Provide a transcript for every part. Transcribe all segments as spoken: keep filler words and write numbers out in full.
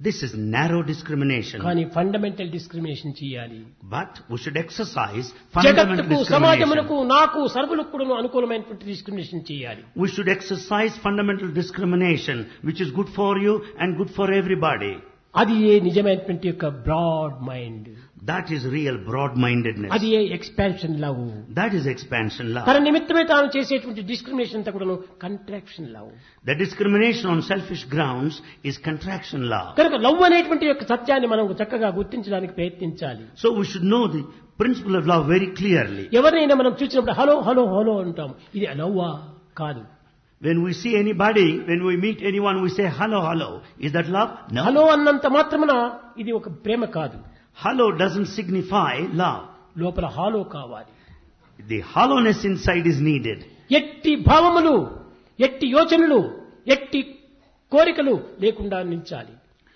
This is narrow discrimination. కానీ fundamental discrimination చేయాలి. But we should exercise fundamental జగత్తుకు discrimination. సమాజమునకు నాకు సర్వులకు కూడా అనుకూలమైనటువంటి డిస్క్రిమినేషన్ చేయాలి. We should exercise fundamental discrimination which is good for you and good for everybody. అది ఏ నిజమైనటువంటి యొక్క broad mind. That is real broad-mindedness. అది ఏ expansion love. That is expansion love. తన నిమిత్తమే తాను చేసేటువంటి డిస్క్రిమినేషన్ అంతా కూడా contraction love. The discrimination on selfish grounds is contraction love. కనుక లవ్ అనేటువంటి యొక్క సత్యాన్ని మనం చక్కగా గుర్తించడానికి ప్రయత్నించాలి. So we should know the principle of love very clearly. ఎవరినైనా మనం చూసినప్పుడు హలో హలో హలో అంటాం. ఇది లవ్వా? కాదు. When we see anybody, when we meet anyone, we say hello, hello. Is that love? No. Hello అన్నంత మాత్రమున ఇది ఒక ప్రేమ కాదు. Hello doesn't signify love. లోపల హాలో కావాలి. The hollowness inside is needed. ఎట్టి భావములు, ఎట్టి యోచనలు, ఎట్టి కోరికలు లేకుండా నిలిచాలి.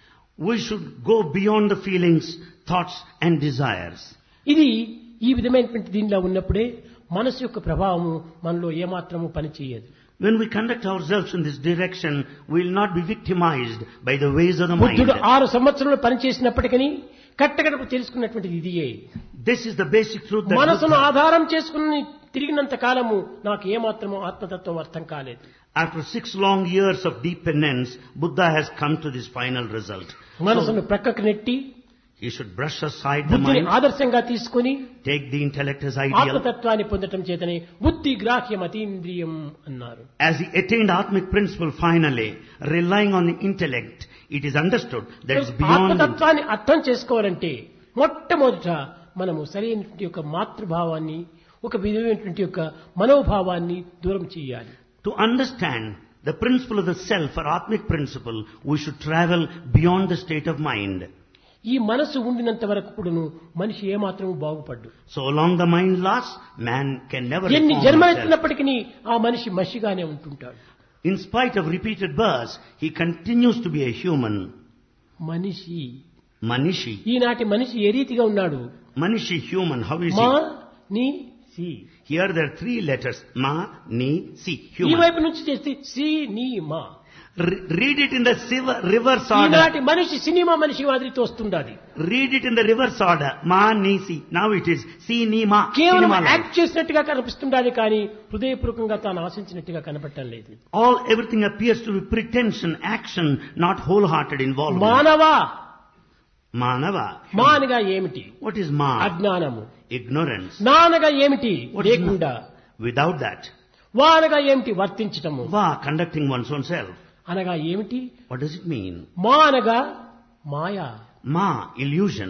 We should go beyond the feelings, thoughts and desires. ఇది ఈ విధమైనటువంటి దీనిలో ఉన్నప్పుడే మనసు యొక్క ప్రభావము మనలో ఏమాత్రము పనిచేయదు. When we conduct ourselves in this direction, we will not be victimized by the ways of the mind. బుద్ధుడు ఆరు సంవత్సరాలు పనిచేసినప్పటికీ కట్టకడకు తెలుసుకున్నటువంటిది ఇదియే. This is the basic truth that మనసును Buddha, ఆధారం చేసుకుని తిరిగినంత కాలము నాకు ఏమాత్రము ఆత్మతత్వం అర్థం కాలేదు. after six long years of deep penance, Buddha has come to this final result. మనసును ప్రక్కకు నెట్టి He should brush aside the బుద్ధిని mind, ఆదర్శంగా తీసుకుని take the intellect as ideal. ఆత్మతత్వాన్ని పొందటం చేతనే బుద్ధి గ్రాహ్యం అతీంద్రియం అన్నారు. As he attained Atmic principle finally, relying on the intellect, it is understood that it's beyond the ఆత్మతత్వాన్ని అర్థం చేసుకోవాలంటే మొట్టమొదట మనము సరైనటువంటి యొక్క మాతృభావాన్ని, ఒక విధమైనటువంటి యొక్క మనోభావాన్ని దూరం చేయాలి. To understand the principle of the self or Atmic principle, we should travel beyond the state of mind. ఈ మనసు ఉండినంత వరకు కూడాను మనిషి ఏమాత్రము బాగుపడ్డు. So long the mind lasts, man can never ఎన్ని reform జన్మలు himself. ఎత్తినప్పటికీ ఆ మనిషి మనిషిగానే ఉంటుంటాడు. In spite of repeated births, he continues to be a human. మనిషి Manishi. ఈనాటి మనిషి ఏ రీతిగా ఉన్నాడు? Manishi human, how is మా he? ని C. Here there are three letters. Ma, ni, si. ఈ Human. వైపు నుంచి చేస్తే సి ని మా. Re- read it in the siva- reverse order. ఈనాటి మనిషి సినిమా మనిషి మాదిరితో వస్తుండాలి. Read it in the reverse order. Ma, ni, si. Now it is si, ni, ma. కేవలం Cinema life. యాక్ట్ చేసినట్టుగా కనిపిస్తుండాలి కానీ హృదయపూర్వకంగా తాను ఆశించినట్టుగా కనపడటం లేదు. All everything appears to be pretension, action, not wholehearted involvement. మానవా, Manava. మా అనగా ఏమిటి? What is ma? అజ్ఞానము. Ignorance. నా అనగా ఏమిటి? What is లేకుండా. ma? Without that. వా అనగా ఏమిటి? వర్తించటము. Va, conducting one's own self. అనగా ఏమిటి? What does it mean? మా అనగా మాయా. Ma, illusion.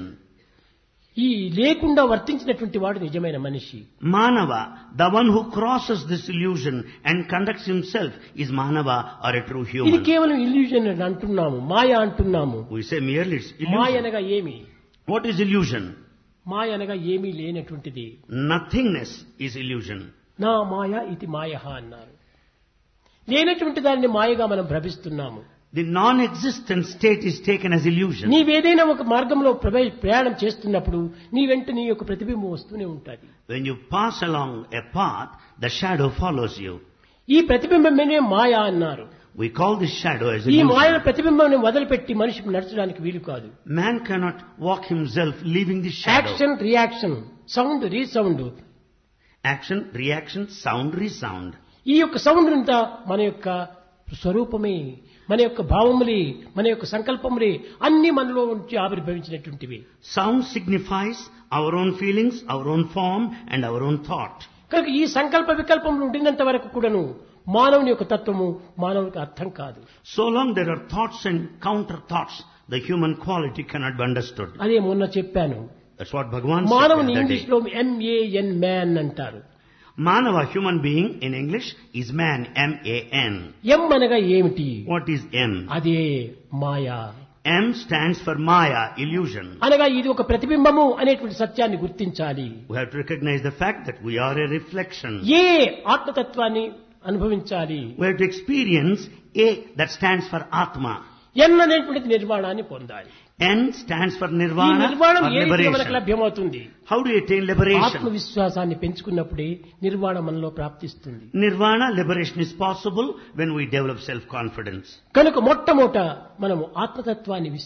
ఈ లేకుండా వర్తించినటువంటి వాడు నిజమైన మనిషి. Manava, the one who crosses this illusion and conducts himself is Manava or a true ఇది human. కేవలం ఇల్యూజన్ అని అంటున్నాము, మాయ అంటున్నాము. We say merely it's Maya illusion. అనగా ఏమి? What is illusion? మాయ అనగా ఏమీ లేనటువంటిది. Nothingness is illusion. నా మాయ ఇది మాయ అన్నారు. లేనటువంటి దాన్ని మాయగా మనం భ్రమిస్తున్నాము. The non-existent state is taken as illusion. నీవేదైనా ఒక మార్గంలో ప్రవే- ప్రయాణం చేస్తున్నప్పుడు నీ వెంట నీ యొక్క ప్రతిబింబం వస్తూనే ఉంటుంది. When you pass along a path, the shadow follows you. ఈ ప్రతిబింబమే మాయ అన్నారు. We call this shadow as ఈ మాయ illusion. ప్రతిబింబాన్ని వదిలిపెట్టి మనిషికి నడచడానికి వీలు కాదు. Man cannot walk himself leaving this shadow. Action reaction, sound resound, Action, reaction, sound, resound. ఈ యొక్క sound అంతా మన యొక్క స్వరూపమే, మన యొక్క భావములే, మన యొక్క సంకల్పములే అన్ని మనలో నుంచి ఆవిర్భవించినటువంటివి. Sound signifies our own feelings, our own form and our own thought. కనుక ఈ సంకల్ప వికల్పములు ఉండినంత వరకు కూడాను మానవుని యొక్క తత్వము మానవునికి అర్థం కాదు. So long there are thoughts and counter thoughts, the human quality cannot be understood. అదే మొన్న చెప్పాను. That's what Bhagavan మానవుని said that ఇంగ్లీష్ day. లో ఎంఏఎన్ మ్యాన్ అంటారు. Manava, human being, in English, is man, M A N. ఎం అనగా ఏమిటి? What is M? అదే మాయా. M stands for Maya, illusion. అనగా ఇది ఒక ప్రతిబింబము అనేటువంటి సత్యాన్ని గుర్తించాలి. We have to recognize the fact that we are a reflection. ఏ ఆత్మతత్వాన్ని అనుభవించాలి? We have to experience A, that stands for Atma. ఎన్ అనేటువంటిది నిర్వాణాన్ని పొందాలి. N stands for ఈ Nirvana నిర్వాణం or ఏ రీతిగా మనకు liberation. లభ్యమవుతుంది? How do you attain liberation? ఆత్మవిశ్వాసాన్ని పెంచుకున్నప్పుడే నిర్వాణం మనలో ప్రాప్తిస్తుంది. Nirvana, liberation is possible when we develop self-confidence. కనుక మొట్టమొదట మనము ఆత్మతత్వాన్ని